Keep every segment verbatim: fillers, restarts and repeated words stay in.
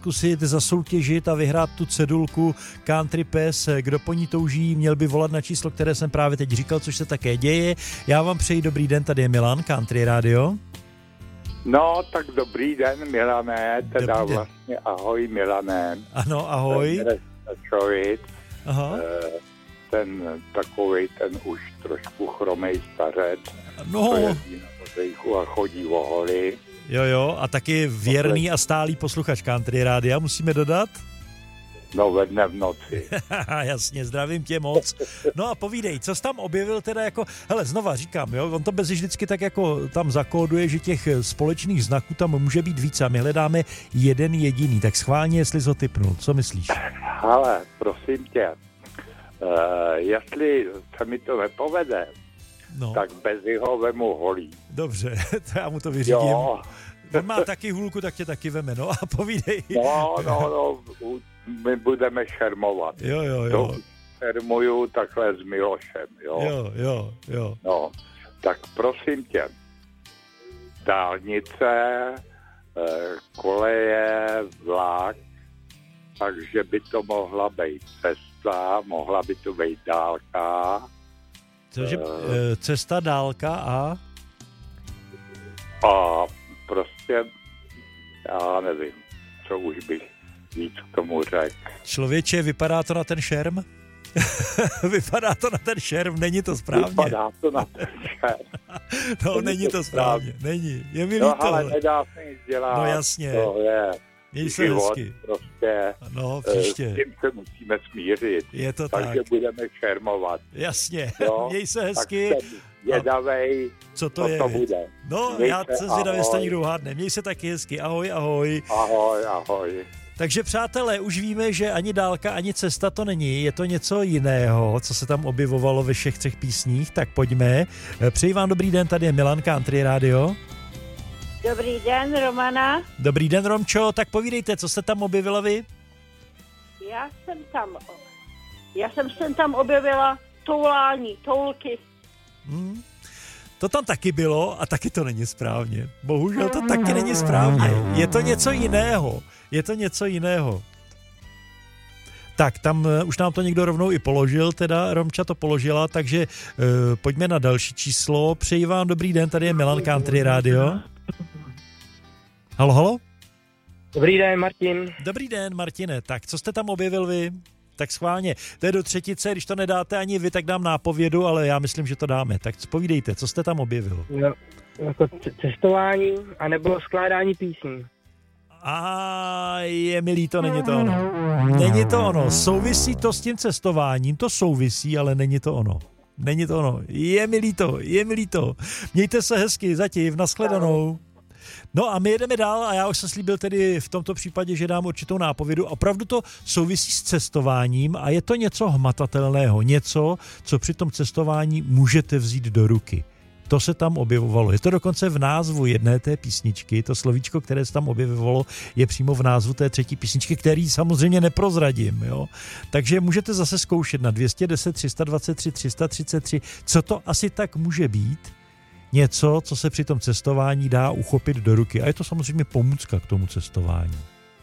zkusit zasoutěžit a vyhrát tu cedulku Country Pes. Kdo po ní touží, měl by volat na číslo, které jsem právě teď říkal, což se také děje. Já vám přeji dobrý den, tady je Milan, Country Radio. No, tak dobrý den, Milané, teda Dobrý den. vlastně ahoj, Milané. Ano, ahoj. Člověk, Aha. ten takovej, ten už trošku chromej stařec, No. to jezdí na vozejchu a chodí o hory. Jo, jo, a taky věrný a stálý posluchač Country Rádia, musíme dodat? No, ve dne v noci. Jasně, zdravím tě moc. No a povídej, co jsi tam objevil teda jako, hele, znova říkám, jo, on to bez vždycky tak jako tam zakóduje, že těch společných znaků tam může být více a my hledáme jeden jediný, tak schválně, jestli jsi ho tipnul, co myslíš? Ale, prosím tě, uh, jestli se mi to nepovede, No. tak bez jeho vemu holí. Dobře, to já mu to vyřídím. Jo. On má taky hůlku, tak tě taky veme, no a povídej. No, no, no, my budeme šermovat. Jo, jo, jo. To šermuju takhle s Milošem, jo. Jo, jo, jo. No, tak prosím tě, dálnice, koleje, vlak, takže by to mohla být cesta, mohla by to být dálka. Takže e, cesta, dálka a? A prostě, já nevím, co už bych víc k tomu řekl. Člověče, vypadá to na ten šerm? Vypadá to na ten šerm, není to správně. Vypadá to na ten šerm. No, není, není to správně, není. Je mi no, líto. ale nedá se nic dělat. No jasně. To je Měj se život, hezky. prostě. No, příště. S tím se musíme smířit. Je to takže tak. budeme šermovat. Jasně, jo? Měj se hezky. Tak jsem zvědavej, co to co je. to bude. No, Měj já se, se zvědavě ahoj. s to někdo uhádne. Měj se taky hezky. Ahoj, ahoj. Ahoj, ahoj. Takže přátelé, už víme, že ani dálka, ani cesta to není, je to něco jiného, co se tam objevovalo ve všech třech písních, tak pojďme. Přeji vám dobrý den, tady je Milan, Country Radio. Dobrý den, Romana. Dobrý den, Romčo, tak povídejte, co jste tam objevila vy? Já jsem tam, já jsem sem tam objevila toulání, toulky. Hmm. To tam taky bylo a taky to není správně. Bohužel to taky není správně. Je to něco jiného. Je to něco jiného. Tak, tam uh, už nám to někdo rovnou i položil, teda Romča to položila, takže uh, pojďme na další číslo. Přeji vám dobrý den, tady je Milan, Country Radio. Halo, halo? Dobrý den, Martin. Dobrý den, Martine. Tak, co jste tam objevil vy? Tak schválně. To je do třetice, když to nedáte ani vy, tak dám nápovědu, ale já myslím, že to dáme. Tak povídejte, co jste tam objevil? No, jako cestování anebo skládání písní. A je mi líto, není to ono. Není to ono. Souvisí to s tím cestováním, to souvisí, ale není to ono. Není to ono. Je mi líto, je mi líto. Mějte se hezky, zatím, nashledanou. No a my jedeme dál a já už jsem slíbil tedy v tomto případě, že dám určitou nápovědu. Opravdu to souvisí s cestováním a je to něco hmatatelného, něco, co při tom cestování můžete vzít do ruky. To se tam objevovalo. Je to dokonce v názvu jedné té písničky. To slovíčko, které se tam objevovalo, je přímo v názvu té třetí písničky, který samozřejmě neprozradím. Jo? Takže můžete zase zkoušet na dvě stě deset, tři sta dvacet tři, tři sta třicet tři, co to asi tak může být. Něco, co se při tom cestování dá uchopit do ruky. A je to samozřejmě pomůcka k tomu cestování.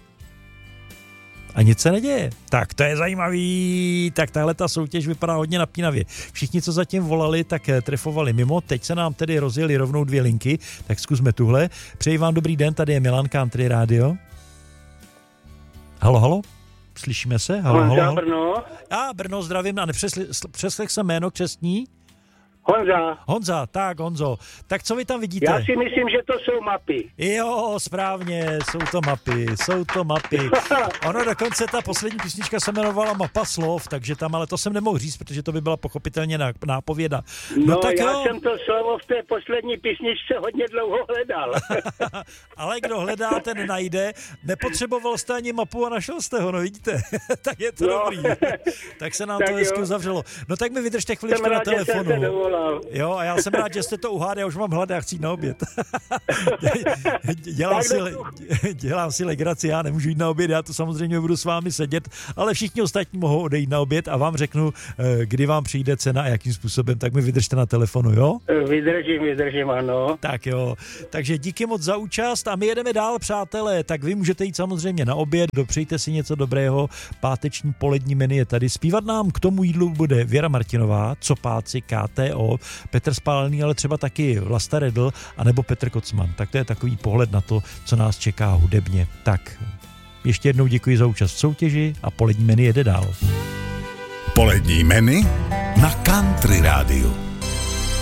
A nic se neděje. Tak to je zajímavý. Tak tahle ta soutěž vypadá hodně napínavě. Všichni, co zatím volali, tak trefovali mimo. Teď se nám tedy rozjeli rovnou dvě linky, tak zkusme tuhle. Přeji vám dobrý den, tady je Milan, Country Radio. Halo, halo? Slyšíme se? Halo, halo, halo. Brno. A Brno, zdravím. A nepřeslech jsem jméno křestní? Honza. Honza, tak Honzo. Tak co vy tam vidíte? Já si myslím, že to jsou mapy. Jo, správně, jsou to mapy, jsou to mapy. Ono dokonce ta poslední písnička se jmenovala Mapa slov, takže tam, ale to jsem nemohl říct, protože to by byla pochopitelně nápověda. No, no tak já jo. jsem to slovo v té poslední písničce hodně dlouho hledal. Ale kdo hledá, ten najde. Nepotřeboval jste ani mapu a našel jste ho, no vidíte. Tak je to no. dobrý. Tak se nám tak to hezky jo. uzavřelo. No tak mi vydržte chviličku na telefonu. zavolal. Jo, a já jsem rád, že jste to uhádli, já už mám hlad, já chci jít na oběd. dělám, si, dělám si legraci, já nemůžu jít na oběd, já tu samozřejmě budu s vámi sedět, ale všichni ostatní mohou odejít na oběd a vám řeknu, kdy vám přijde cena a jakým způsobem, tak mi vydržte na telefonu, jo? Vydržím, vydržím, ano. Tak jo, takže díky moc za účast a my jedeme dál, přátelé, tak vy můžete jít samozřejmě na oběd, dopřejte si něco dobrého, páteční polední menu je tady, zpívat nám k tomu jídlu bude Věra Martinová, Copáci, K T O, Petr Spálený, ale třeba taky Vlasta Redl, anebo Petr Kocman, tak to je takový pohled na to, co nás čeká hudebně. Tak, ještě jednou děkuji za účast v soutěži a polední menu jede dál. Polední menu na Country Rádiu.